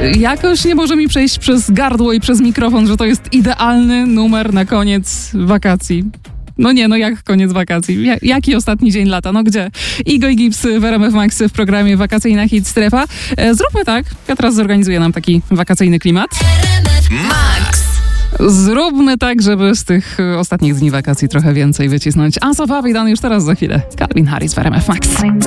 jakoś nie może mi przejść przez gardło i przez mikrofon, że to jest idealny numer na koniec wakacji. No nie, no jak koniec wakacji? Jaki ostatni dzień lata? No gdzie? Igo i Gibbs w RMF Max w programie Wakacyjna Hit Strefa. Zróbmy tak, ja teraz zorganizuję nam taki wakacyjny klimat. Max. Zróbmy tak, żeby z tych ostatnich dni wakacji trochę więcej wycisnąć. Ansa Fabi, Dan już teraz za chwilę. Calvin Harris w RMF Max.